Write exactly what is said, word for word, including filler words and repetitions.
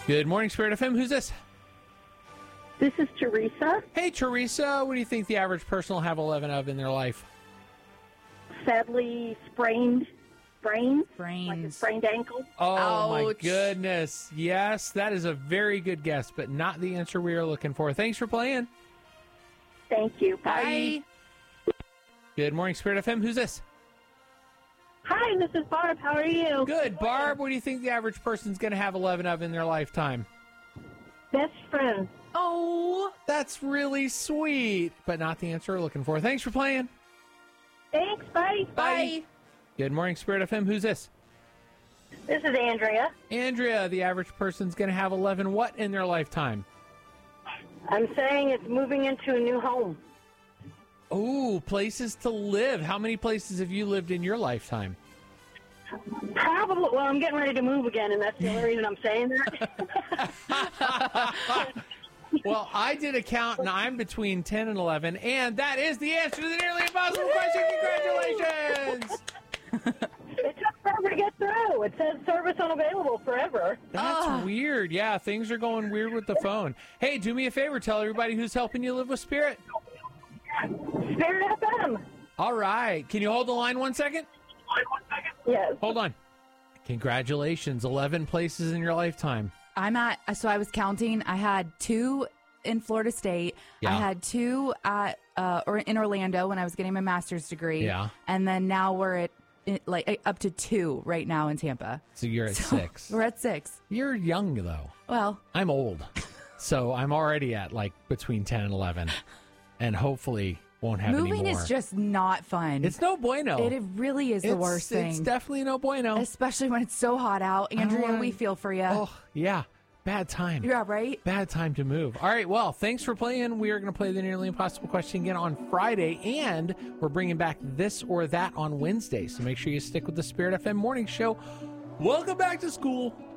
Good morning, Spirit F M. Who's this? This is Teresa. Hey, Teresa. What do you think the average person will have eleven of in their life? Sadly, sprained brains, Brains. like a sprained ankle. Oh, my Ouch. goodness. Yes, that is a very good guess, but not the answer we are looking for. Thanks for playing. Thank you. Bye. Good morning, Spirit F M. Who's this? Hi, this is Barb. How are you? Good. Barb, what do you think the average person's going to have eleven of in their lifetime? Best friend. Oh. That's really sweet, but not the answer we're looking for. Thanks for playing. Thanks. Bye. Bye. Good morning, Spirit F M. Who's this? This is Andrea. Andrea, the average person's going to have eleven what in their lifetime? I'm saying it's moving into a new home. Oh, places to live. How many places have you lived in your lifetime? Probably. Well, I'm getting ready to move again, and that's the only reason I'm saying that. Well, I did a count, and I'm between ten and eleven, and that is the answer to the nearly impossible question. Congratulations! It took forever to get through. It says service unavailable forever. That's Ah. weird. Yeah, things are going weird with the phone. Hey, do me a favor. Tell everybody who's helping you live with Spirit. Spirit F M. All right. Can you hold the line one second? Yes. Hold on. Congratulations. eleven places in your lifetime. I'm at, so I was counting. I had two in Florida State. Yeah. I had two at, uh, or in Orlando when I was getting my master's degree. Yeah. And then now we're at, it, like, up to two right now in Tampa. So you're at So six. We're at six. You're young, though. Well, I'm old. So I'm already at like between ten and eleven. And hopefully won't have any moving more. is just not fun. It's no bueno. It, it really is the It's- worst thing. It's definitely no bueno. Especially when it's so hot out. Andrea, wanna- we feel for you. Oh, yeah. Bad time. Yeah, right? Bad time to move. All right, well, thanks for playing. We are going to play the Nearly Impossible question again on Friday, and we're bringing back This or That on Wednesday. So make sure you stick with the Spirit F M Morning Show. Welcome back to school.